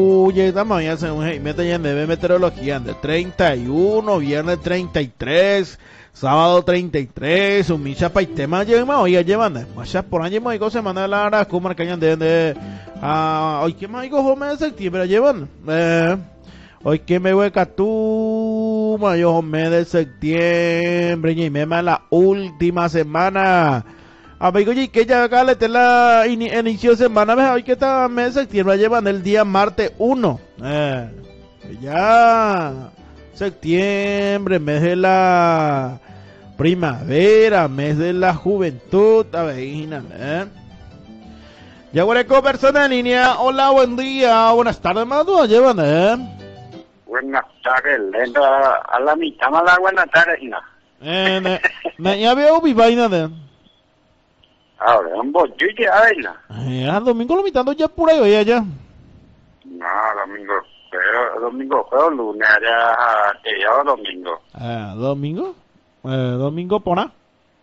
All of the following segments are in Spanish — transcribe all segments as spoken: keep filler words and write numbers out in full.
Uy, estamos ya se mete ya en de meteorología de treinta y uno, viernes treinta y tres, sábado treinta y tres, un micha pa tema lleva hoy llevan, más por año más cosas semana la hora como marcañan de de ah hoy que más digo mes de septiembre llevan. Eh hoy que me hueca tú, mayo mes de septiembre y me ma la última semana. Amigo, y que ya acá le te la in, inicio de semana, ¿ves? Hoy que está mes de septiembre llevan el día martes uno. Eh, ya septiembre, mes de la primavera, mes de la juventud, a ver, ¿eh? Ya hueco persona en línea. Hola, buen día, buenas tardes, más dudas llevan, ¿eh? Buenas tardes, lento a la mitad, más la buenas tardes, ¿no? Eh, ne, ne, ya veo mi vaina de... Ahora, un bollo y a verla. Eh, ah, domingo lo mitad ya por ahí, allá. No, domingo feo, domingo feo, lunes, allá, que ya domingo. Eh, domingo, eh, domingo pona.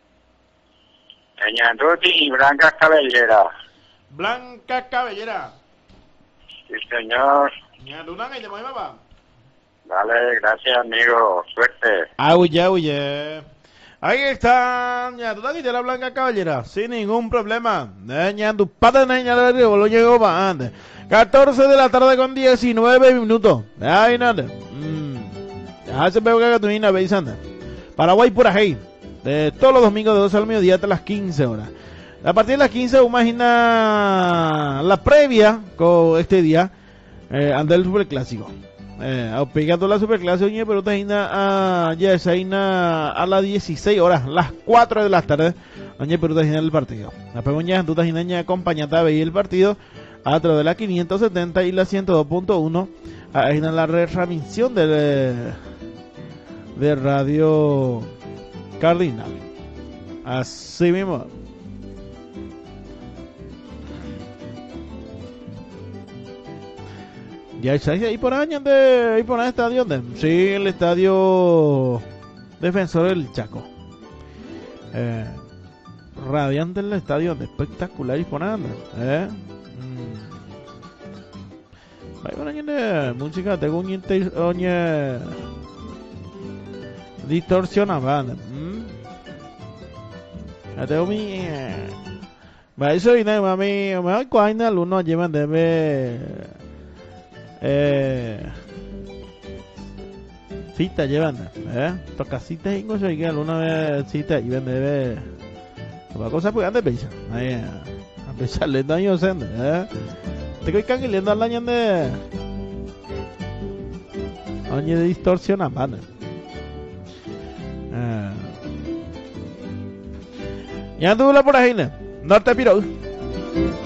Eñanduti y Blanca Cabellera. Blanca Cabellera. Sí, señor. Ñanduna que llamo papá. Vale, gracias, amigo. Suerte. Auye, auye. Ahí está, Ñanduna que la Blanca Cabellera. Sin ningún problema. Ñandu pata neña de lo llegó para antes. catorce de la tarde con diecinueve minutos. Ay, nada. Mmm. Ya se veo que tu niña veis anda. Paraguay por ahí. De todos los domingos de doce al mediodía hasta las quince horas. A partir de las quince, imagina la previa con este día eh, anda el superclásico. Eh, pegando la superclásico, pero te a ya se a las dieciséis horas, las cuatro de la tarde, oye, pero te el partido. La pegoña, tú te acompañada a ver el partido a través de la quinientos setenta y la ciento dos punto uno. Ahí en la retransmisión de, de Radio Cardinal. Así mismo. Ya está ahí por años de ahí por el estadio de sí, el estadio Defensor del Chaco. Eh, radiante el estadio de espectacular y por anda, eh. Mm. Hay por años de música tengo un inter, oye, distorsiona banda. Mm. Ya tengo mi va eso y nada mami, me voy con el uno llevan de ver Eh, cita llevan, eh, toca cita y no sé qué, alguna vez cita y vende ver la cosa pues ande pesa, ahí a pesar le daño sende, eh, te que can le dan año de año de distorsiona man, eh, ya anduvo por ahí, no te piro.